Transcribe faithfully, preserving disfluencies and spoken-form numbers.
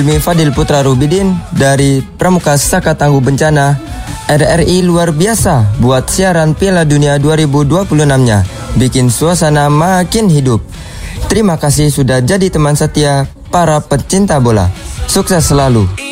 Demi Fadil Putra Rubidin dari Pramuka Saka Tangguh Bencana, R R I luar biasa buat siaran Piala Dunia dua ribu dua puluh enam-nya, bikin suasana makin hidup. Terima kasih sudah jadi teman setia para pecinta bola. Sukses selalu.